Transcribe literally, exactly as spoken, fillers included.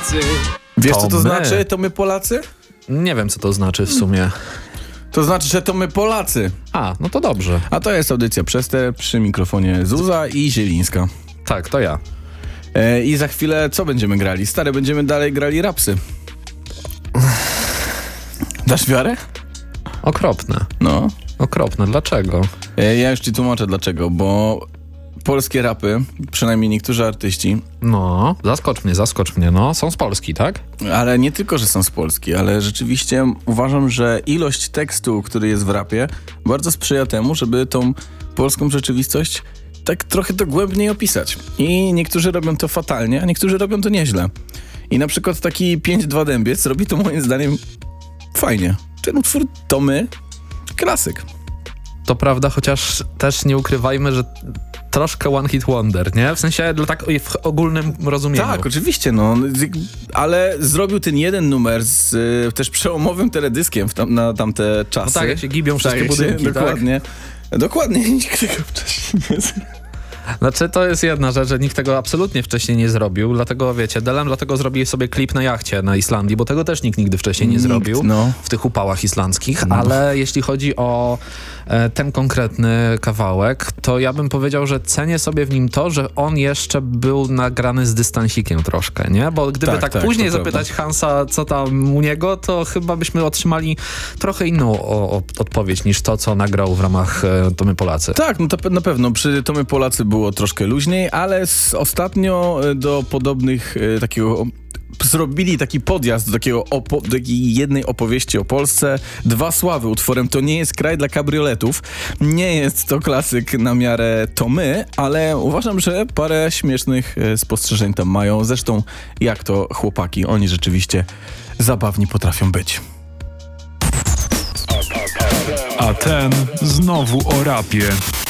Polacy. Wiesz, To co to my. znaczy? To my Polacy? Nie wiem, co to znaczy w sumie. To znaczy, że to my Polacy. A, no to dobrze. A to jest audycja Przester, przy mikrofonie Zuza i Zielińska. Tak, to ja. E, I za chwilę co będziemy grali? Stary, będziemy dalej grali rapsy. Dasz wiarę? Okropne. No. Okropne. Dlaczego? E, ja już ci tłumaczę dlaczego, bo polskie rapy, przynajmniej niektórzy artyści, No, zaskocz mnie, zaskocz mnie. No, są z Polski, tak? ale nie tylko, że są z Polski, ale rzeczywiście uważam, że ilość tekstu, który jest w rapie, bardzo sprzyja temu, żeby tą polską rzeczywistość tak trochę dogłębniej opisać. I niektórzy robią to fatalnie, a niektórzy robią to nieźle. I na przykład taki pięć dwa Dębiec robi to moim zdaniem fajnie. Ten utwór to my, klasyk. To prawda, chociaż też nie ukrywajmy, że troszkę one hit wonder, nie? W sensie dla tak w ogólnym rozumieniu. Tak, oczywiście, no, ale zrobił ten jeden numer z y, też przełomowym teledyskiem w tam, na tamte czasy. No tak, jak się gibią wszystkie jak się- budynki, tak? Dokładnie. Dokładnie, nikt tego wcześniej nie zrobił. Znaczy, to jest jedna rzecz, że nikt tego absolutnie wcześniej nie zrobił, dlatego wiecie, Delem dlatego zrobił sobie klip na jachcie na Islandii, bo tego też nikt nigdy wcześniej nie Nikt, zrobił no. w tych upałach islandzkich, No. ale jeśli chodzi o e, ten konkretny kawałek, to ja bym powiedział, że cenię sobie w nim to, że on jeszcze był nagrany z dystansikiem troszkę, nie? Bo gdyby tak, Tak, tak tak, później to zapytać Hansa, co tam u niego, to chyba byśmy otrzymali trochę inną o, o, odpowiedź niż to, co nagrał w ramach e, To My Polacy. Tak, no to pe- na pewno. Przy To My Polacy było troszkę luźniej, ale z, ostatnio e, do podobnych e, takiego... Zrobili taki podjazd do, takiego opo- do takiej jednej opowieści o Polsce. Dwa Sławy utworem To nie jest kraj dla kabrioletów. Nie jest to klasyk na miarę To My, ale uważam, że parę śmiesznych e, spostrzeżeń tam mają. Zresztą jak to chłopaki, oni rzeczywiście zabawni potrafią być. A ten znowu o rapie.